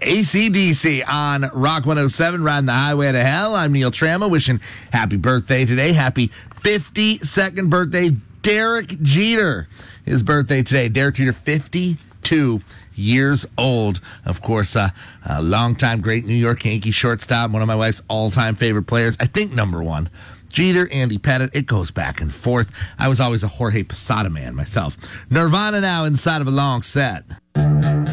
AC/DC on Rock 107, riding the highway to hell. I'm Neil Trama, wishing happy birthday today. Happy 52nd birthday, Derek Jeter. His birthday today. Derek Jeter, 52 years old. Of course, a longtime great New York Yankee shortstop, one of my wife's all-time favorite players. I think number one. Jeter, Andy Pettitte, it goes back and forth. I was always a Jorge Posada man myself. Nirvana now inside of a long set.